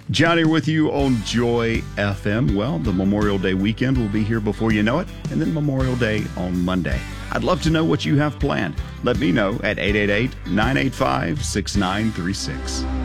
Johnny with you on Joy FM. Well, the Memorial Day weekend will be here before you know it, and then Memorial Day on Monday. I'd love to know what you have planned. Let me know at 888-985-6936.